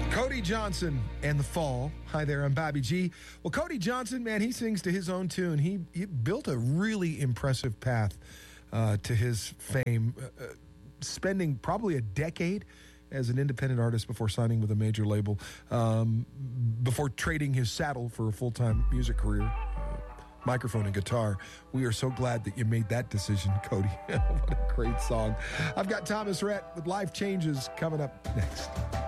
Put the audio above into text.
Cody Johnson and The Fall. Hi there, I'm Bobby G. Well, Cody Johnson, man, he sings to his own tune. He built a really impressive path to his fame, spending probably a decade as an independent artist before signing with a major label, before trading his saddle for a full-time music career, microphone and guitar. We are so glad that you made that decision, Cody. What a great song. I've got Thomas Rhett with Life Changes coming up next.